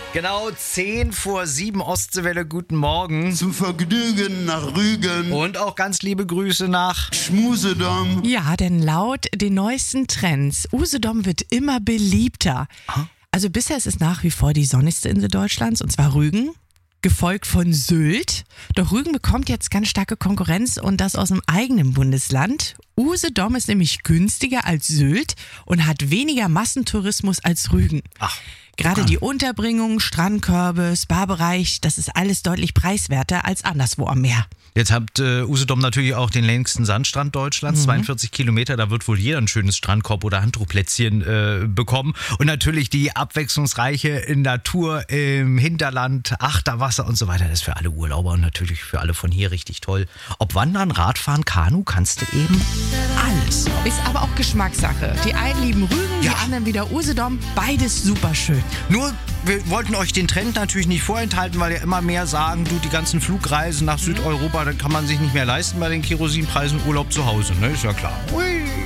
Genau 10:10 Ostseewelle, guten Morgen. Zum Vergnügen nach Rügen. Und auch ganz liebe Grüße nach Schmusedom. Ja, denn laut den neuesten Trends, Usedom wird immer beliebter. Also bisher ist es nach wie vor die sonnigste Insel Deutschlands, und zwar Rügen, gefolgt von Sylt. Doch Rügen bekommt jetzt ganz starke Konkurrenz, und das aus dem eigenen Bundesland. Usedom ist nämlich günstiger als Sylt und hat weniger Massentourismus als Rügen. Gerade die Unterbringung, Strandkörbe, Spa-Bereich, das ist alles deutlich preiswerter als anderswo am Meer. Jetzt hat Usedom natürlich auch den längsten Sandstrand Deutschlands, 42 Kilometer. Da wird wohl jeder ein schönes Strandkorb oder Handtuchplätzchen bekommen. Und natürlich die abwechslungsreiche Natur im Hinterland, Achterwasser und so weiter. Das ist für alle Urlauber und natürlich für alle von hier richtig toll. Ob Wandern, Radfahren, Kanu, kannst du eben Alles. Ist aber auch Geschmackssache. Die einen lieben Rügen, die anderen wieder Usedom. Beides super schön. Nur, wir wollten euch den Trend natürlich nicht vorenthalten, weil ja immer mehr sagen, du, die ganzen Flugreisen nach Südeuropa, da kann man sich nicht mehr leisten bei den Kerosinpreisen, Urlaub zu Hause, ne? Ist ja klar. Ui.